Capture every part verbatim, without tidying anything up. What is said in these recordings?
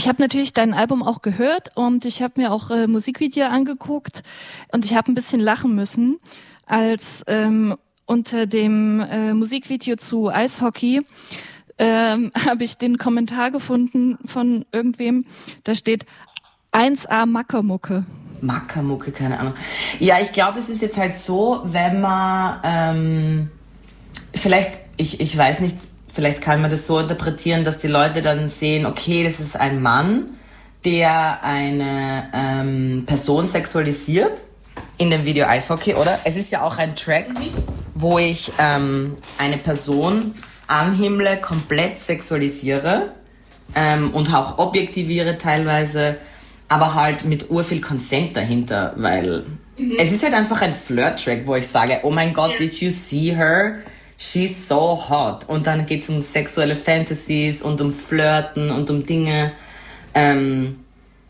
ich habe natürlich dein Album auch gehört und ich habe mir auch äh, Musikvideo angeguckt und ich habe ein bisschen lachen müssen, als ähm, unter dem äh, Musikvideo zu Eishockey ähm, habe ich den Kommentar gefunden von irgendwem, da steht eins A Mackermucke. Mackermucke, keine Ahnung. Ja, ich glaube, es ist jetzt halt so, wenn man ähm, vielleicht, ich, ich weiß nicht, vielleicht kann man das so interpretieren, dass die Leute dann sehen, okay, das ist ein Mann, der eine ähm, Person sexualisiert in dem Video Eishockey, oder? Es ist ja auch ein Track, mhm. wo ich ähm, eine Person anhimmle, komplett sexualisiere ähm, und auch objektiviere teilweise, aber halt mit urviel Consent dahinter, weil mhm. es ist halt einfach ein Flirt-Track, wo ich sage, oh mein Gott, did you see her? She's so hot. Und dann geht's um sexuelle Fantasies und um Flirten und um Dinge. Ähm,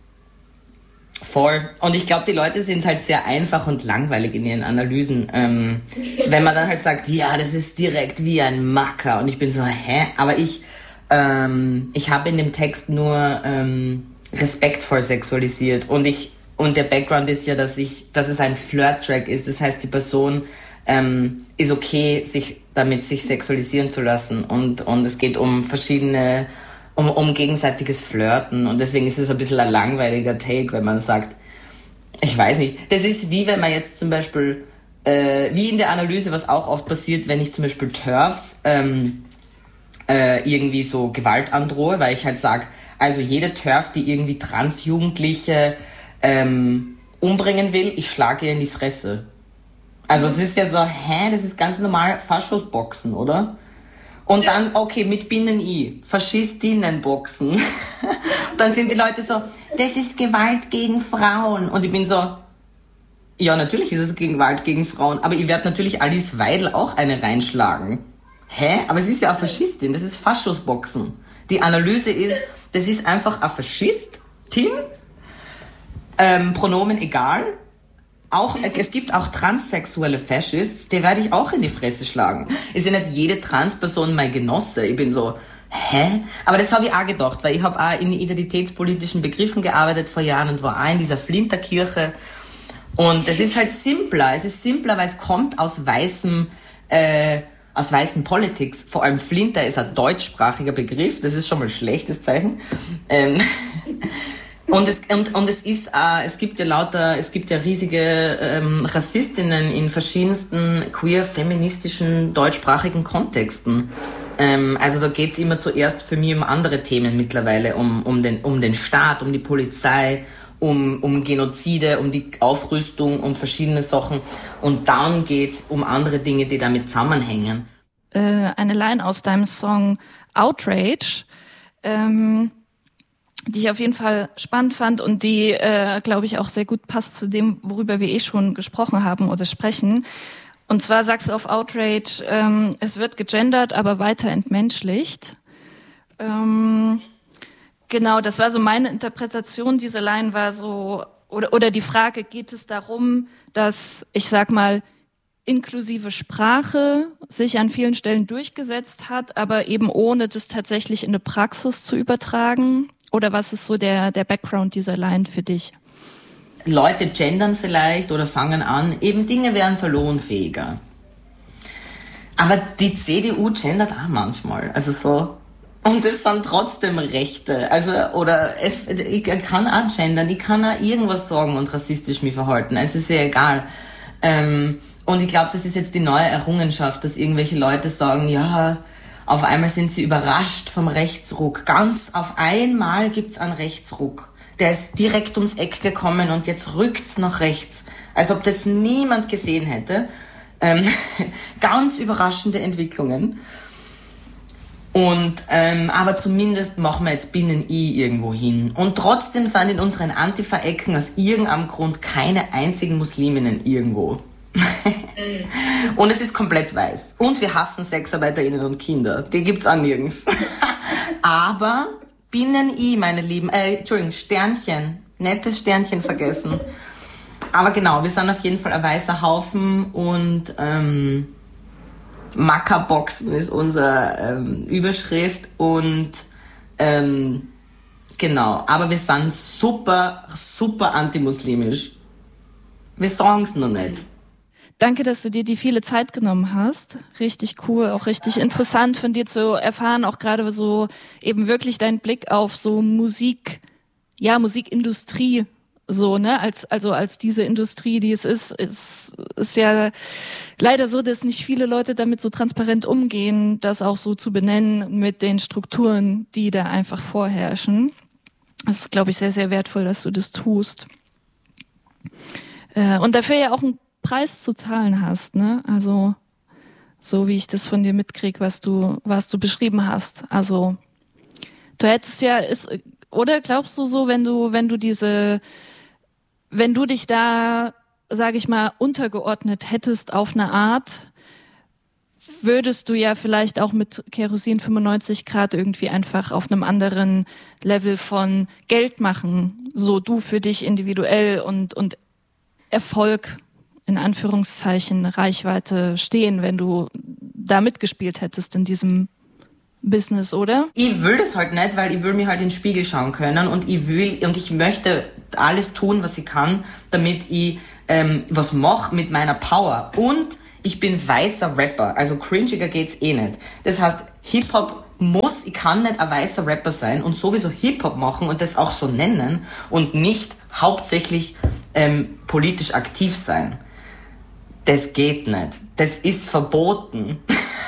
voll. Und ich glaube, die Leute sind halt sehr einfach und langweilig in ihren Analysen. Ähm, wenn man dann halt sagt, ja, das ist direkt wie ein Macker. Und ich bin so, hä? Aber ich, ähm, ich habe in dem Text nur ähm, respektvoll sexualisiert. Und ich, und der Background ist ja, dass ich, dass es ein Flirt-Track ist. Das heißt, die Person ähm, ist okay, sich damit sich sexualisieren zu lassen. Und, und es geht um verschiedene, um, um gegenseitiges Flirten. Und deswegen ist es ein bisschen ein langweiliger Take, wenn man sagt, ich weiß nicht. Das ist wie wenn man jetzt zum Beispiel, äh, wie in der Analyse, was auch oft passiert, wenn ich zum Beispiel TERFs ähm, äh, irgendwie so Gewalt androhe, weil ich halt sage, also jede TERF, die irgendwie Transjugendliche ähm, umbringen will, ich schlage ihr in die Fresse. Also es ist ja so, hä, das ist ganz normal Faschosboxen, oder? Und dann, okay, mit Binnen-I, Faschistinnenboxen. Dann sind die Leute so, das ist Gewalt gegen Frauen. Und ich bin so, ja, natürlich ist es Gewalt gegen Frauen, aber ich werde natürlich Alice Weidel auch eine reinschlagen. Hä? Aber es ist ja eine Faschistin, das ist Faschosboxen. Die Analyse ist, das ist einfach eine Faschistin, ähm, Pronomen egal. Auch, es gibt auch transsexuelle Faschists, die werde ich auch in die Fresse schlagen. Ist ja nicht jede Transperson mein Genosse. Ich bin so, hä? Aber das habe ich auch gedacht, weil ich habe auch in identitätspolitischen Begriffen gearbeitet vor Jahren und war auch in dieser Flinterkirche. Und es ist halt simpler. Es ist simpler, weil es kommt aus weißem, äh, aus weißen Politics. Vor allem Flinter ist ein deutschsprachiger Begriff. Das ist schon mal ein schlechtes Zeichen. Ähm, Und es, und, und es ist, äh, es gibt ja lauter, es gibt ja riesige ähm, Rassistinnen in verschiedensten queer-feministischen deutschsprachigen Kontexten. Ähm, also da geht's immer zuerst für mich um andere Themen mittlerweile, um, um, den, um den Staat, um die Polizei, um, um Genozide, um die Aufrüstung, um verschiedene Sachen. Und dann geht's um andere Dinge, die damit zusammenhängen. Äh, eine Line aus deinem Song Outrage, ähm die ich auf jeden Fall spannend fand und die, äh, glaube ich, auch sehr gut passt zu dem, worüber wir eh schon gesprochen haben oder sprechen. Und zwar sagst du auf Outrage, ähm, es wird gegendert, aber weiter entmenschlicht. Ähm, genau, das war so meine Interpretation. Diese Line war so, oder, oder die Frage, geht es darum, dass, ich sag mal, inklusive Sprache sich an vielen Stellen durchgesetzt hat, aber eben ohne das tatsächlich in eine Praxis zu übertragen? Oder was ist so der, der Background dieser Line für dich? Leute gendern vielleicht oder fangen an, eben Dinge werden salonfähiger. Aber die C D U gendert auch manchmal, also so. Und es sind trotzdem Rechte, also, oder es, ich kann auch gendern, ich kann auch irgendwas sagen und rassistisch mich verhalten, es ist ja egal. Ähm, und ich glaube, das ist jetzt die neue Errungenschaft, dass irgendwelche Leute sagen, ja, auf einmal sind sie überrascht vom Rechtsruck. Ganz auf einmal gibt's einen Rechtsruck. Der ist direkt ums Eck gekommen und jetzt rückt's nach rechts. Als ob das niemand gesehen hätte. Ähm, ganz überraschende Entwicklungen. Und, ähm, aber zumindest machen wir jetzt Binnen-I irgendwo hin. Und trotzdem sind in unseren Antifa-Ecken aus irgendeinem Grund keine einzigen Musliminnen irgendwo. Und es ist komplett weiß. Und wir hassen SexarbeiterInnen und Kinder. Die gibt's auch nirgends. Aber Binnen-I, meine Lieben, äh, Entschuldigung, Sternchen. Nettes Sternchen vergessen. Aber genau, wir sind auf jeden Fall ein weißer Haufen und ähm, Mackerboxen ist unsere ähm, Überschrift und ähm, Genau, aber wir sind super, super antimuslimisch. Wir sagen's noch nicht. Danke, dass du dir die viele Zeit genommen hast. Richtig cool, auch richtig interessant von dir zu erfahren, auch gerade so eben wirklich dein Blick auf so Musik, ja, Musikindustrie, so, ne, als, also als diese Industrie, die es ist, ist, ist ja leider so, dass nicht viele Leute damit so transparent umgehen, das auch so zu benennen mit den Strukturen, die da einfach vorherrschen. Das ist, glaube ich, sehr, sehr wertvoll, dass du das tust. Äh, und dafür ja auch einen Preis zu zahlen hast, ne? Also so wie ich das von dir mitkrieg, was du, was du beschrieben hast. Also du hättest ja, ist, oder glaubst du so, wenn du, wenn du diese, wenn du dich da, sage ich mal, untergeordnet hättest auf eine Art, würdest du ja vielleicht auch mit Kerosin fünfundneunzig Grad irgendwie einfach auf einem anderen Level von Geld machen, so du für dich individuell und und Erfolg in Anführungszeichen Reichweite stehen, wenn du da mitgespielt hättest in diesem Business, oder? Ich will das halt nicht, weil ich will mir halt in den Spiegel schauen können und ich will und ich möchte alles tun, was ich kann, damit ich ähm, was mache mit meiner Power. Und ich bin weißer Rapper, also cringiger geht's eh nicht. Das heißt, Hip-Hop muss, ich kann nicht ein weißer Rapper sein und sowieso Hip-Hop machen und das auch so nennen und nicht hauptsächlich ähm, politisch aktiv sein. Das geht nicht. Das ist verboten.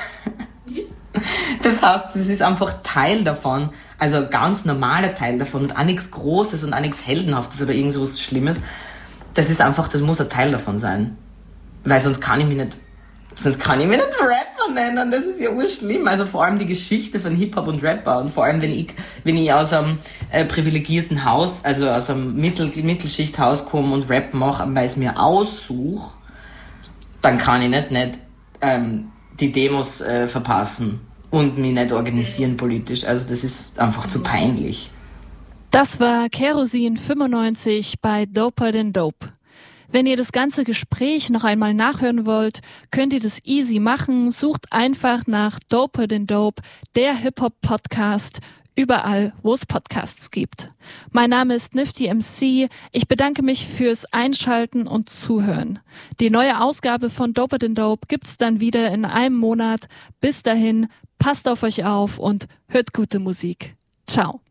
Das heißt, das ist einfach Teil davon, also ein ganz normaler Teil davon und auch nichts Großes und auch nichts Heldenhaftes oder irgend sowas Schlimmes. Das ist einfach, das muss ein Teil davon sein. Weil sonst kann ich mich nicht, sonst kann ich mich nicht Rapper nennen, das ist ja urschlimm. Also vor allem die Geschichte von Hip-Hop und Rapper und vor allem, wenn ich, wenn ich aus einem äh, privilegierten Haus, also aus einem Mittel, Mittelschichthaus komme und Rap mache, weil ich es mir aussuche, dann kann ich nicht, nicht ähm, die Demos äh, verpassen und mich nicht organisieren politisch. Also das ist einfach zu peinlich. Das war Kerosin fünfundneunzig bei Doper Than Dope. Wenn ihr das ganze Gespräch noch einmal nachhören wollt, könnt ihr das easy machen. Sucht einfach nach Doper Than Dope, der Hip-Hop-Podcast, überall, wo es Podcasts gibt. Mein Name ist Nifty M C. Ich bedanke mich fürs Einschalten und Zuhören. Die neue Ausgabe von Doper Than Dope gibt's dann wieder in einem Monat. Bis dahin, passt auf euch auf und hört gute Musik. Ciao.